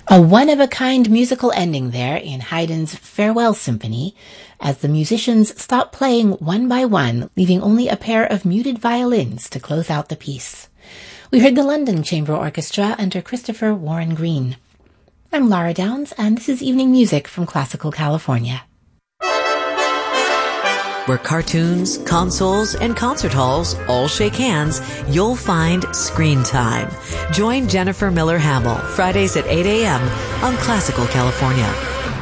A one-of-a-kind musical ending there in Haydn's Farewell Symphony, as the musicians stop playing one by one, leaving only a pair of muted violins to close out the piece. We heard the London Chamber Orchestra under Christopher Warren Green. I'm Lara Downs, and this is Evening Music from Classical California. Where cartoons, consoles, and concert halls all shake hands, you'll find Screen Time. Join Jennifer Miller Hamill Fridays at 8 a.m. on Classical California.